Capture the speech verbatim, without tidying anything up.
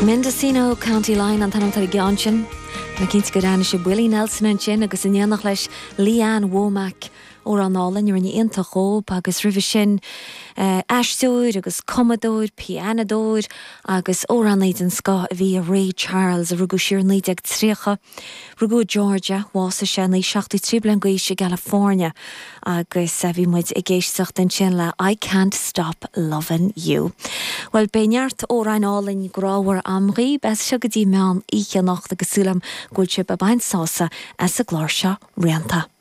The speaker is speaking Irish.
Mendocino County Line an tanam tar Gionsin. Na cinint go ranna sé Willie Nelson an sin agus in dhéanach leis Leanne Womack ó an nálan ar an ionta chóp agus rih sin uh, eistúir agus commodóir, pianadóir agus ó an éid an sá a bhí a Ray Charles a rugú siar níd ag tríocha rugú Georgia wása sé ní seachtú trí bliain goise California agus a bhí muid i ggéisteach den sin le I Can't Stop Loving You. Well, beneart ó an nálan gráhar amrí bes se go dtí meán íche nacht agus súlam gúil si a bain sása as a gláir seo rianta.